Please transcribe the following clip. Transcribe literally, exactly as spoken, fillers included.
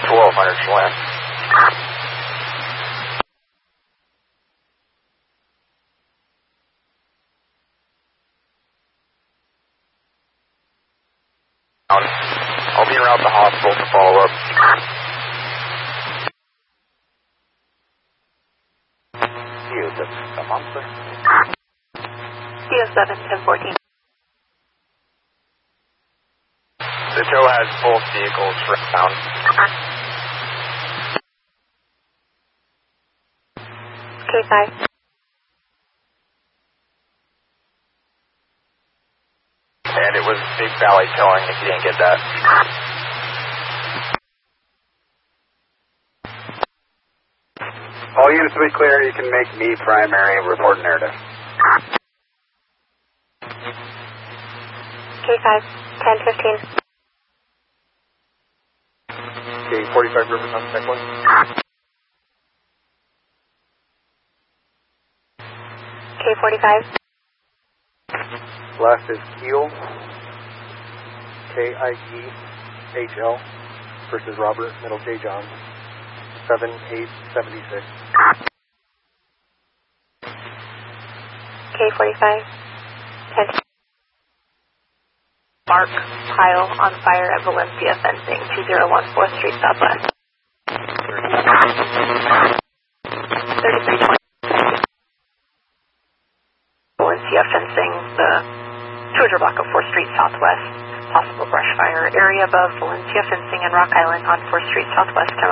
twelve hundred Schwinn. I'll be around the hospital to follow up. C O six, come on, sir. C O seven, ten fourteen. The tow has both vehicles around. K five. And it was Big Valley towing if you didn't get that. All units to be clear, you can make me primary and report narrative. K five, ten fifteen. K forty-five River contact one. K forty-five. Last is Keel, K I E H L versus Robert, middle J John, seven eight seven six. K forty-five, ten. Mark pile on fire at Valencia fencing, two zero one fourth Street Southwest. thirty-three twenty. Valencia fencing, the two hundred block of fourth Street Southwest. Possible brush fire area above Valencia fencing and Rock Island on fourth Street Southwest.